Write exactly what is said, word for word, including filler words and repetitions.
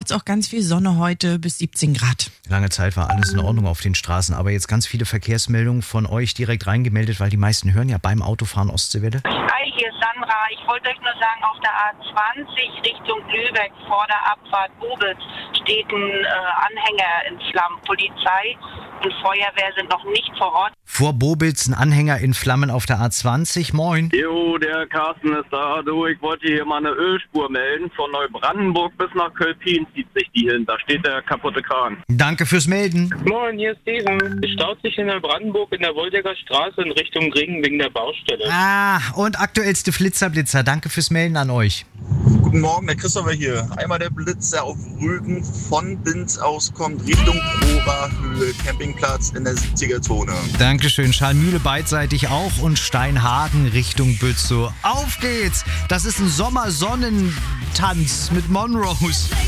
es auch ganz viel Sonne heute bis siebzehn Grad. Lange Zeit war alles in Ordnung auf den Straßen, aber jetzt ganz viele Verkehrsmeldungen von euch direkt reingemeldet, weil die meisten hören ja beim Autofahren Ostseewelle. Hi, hier ist Sandra. Ich wollte euch nur sagen, auf der A zwanzig Richtung Lübeck vor der Abfahrt Bobitz steht ein äh, Anhänger in Flammen. Polizei und Feuerwehr sind noch nicht vor Ort. Vor Bobitz ein Anhänger in Flammen auf der A zwanzig. Moin. Jo, der Carsten ist da. Du, ich wollte hier mal eine Ölspur melden. Von Neubrandenburg bis nach Kölpin zieht sich die hin. Da steht der kaputte Kran. Danke fürs Melden. Moin, hier ist Steven. Es staut sich in Neubrandenburg in der Woldecker Straße in Richtung Ringen wegen der Baustelle. Ah, und aktuellste Flitzerblitzer. Danke fürs Melden an euch. Guten Morgen, der Christopher hier. Einmal der Blitz, der auf Rügen von Binz auskommt, Richtung Proberhöhe, Campingplatz in der siebziger-Zone. Dankeschön. Schalmühle beidseitig auch und Steinhagen Richtung Bützow. Auf geht's! Das ist ein Sommersonnentanz mit Monrose.